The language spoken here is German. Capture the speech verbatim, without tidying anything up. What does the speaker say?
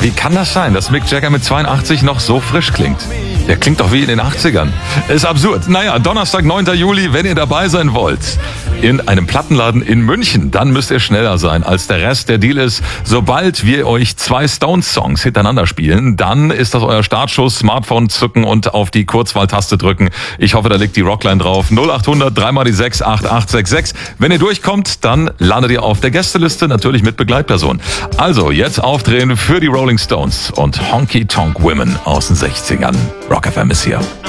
Wie kann das sein, dass Mick Jagger mit zweiundachtzig noch so frisch klingt? Der klingt doch wie in den achtzigern. Ist absurd. Naja, Donnerstag, neunter Juli, wenn ihr dabei sein wollt, in einem Plattenladen in München, dann müsst ihr schneller sein als der Rest. Der Deal ist, sobald wir euch zwei Stones-Songs hintereinander spielen, dann ist das euer Startschuss, Smartphone zücken und auf die Kurzwahltaste drücken. Ich hoffe, da liegt die Rockline drauf. null acht hundert, drei mal die sechs, acht acht sechs sechs. Wenn ihr durchkommt, dann landet ihr auf der Gästeliste, natürlich mit Begleitperson. Also, jetzt aufdrehen für die Rolling Stones und Honky Tonk Women aus den sechzigern. Rock F M ist hier.